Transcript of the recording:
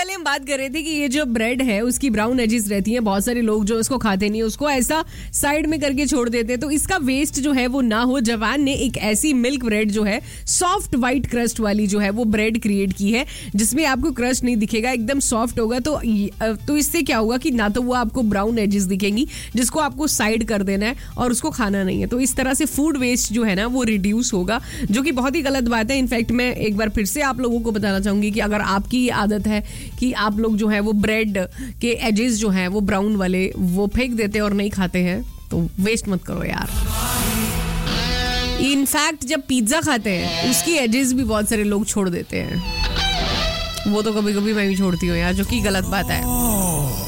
पहले हम बात कर रहे थे कि ये जो ब्रेड है उसकी ब्राउन एजेस रहती हैं, बहुत सारे लोग जो इसको खाते नहीं, उसको ऐसा साइड में करके छोड़ देते हैं, तो इसका वेस्ट जो है वो ना हो, जवान ने एक ऐसी मिल्क ब्रेड जो है सॉफ्ट व्हाइट क्रस्ट वाली जो है वो ब्रेड क्रिएट की है, जिसमें आपको क्रस्ट नहीं दिखेगा, एकदम सॉफ्ट होगा। तो इससे क्या होगा कि ना तो वो आपको ब्राउन एजेस दिखेंगी जिसको आपको साइड कर देना है और उसको खाना नहीं है। तो इस तरह से फूड वेस्ट जो है ना वो रिड्यूस होगा, जो कि बहुत ही गलत बात है। इनफैक्ट मैं एक बार फिर से आप लोगों को बताना चाहूंगी कि अगर आपकी ये आदत है कि आप लोग जो है वो ब्रेड के एजेस जो हैं वो ब्राउन वाले वो फेंक देते हैं और नहीं खाते हैं, तो वेस्ट मत करो यार। इनफैक्ट जब पिज्जा खाते हैं उसकी एजेस भी बहुत सारे लोग छोड़ देते हैं, वो तो कभी कभी मैं भी छोड़ती हूँ यार, जो कि गलत बात है।